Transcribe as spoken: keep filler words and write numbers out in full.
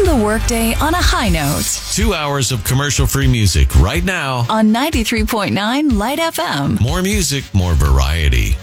End the workday on a high note. Two hours of commercial-free music right now On ninety-three point nine Light F M. More music, more variety.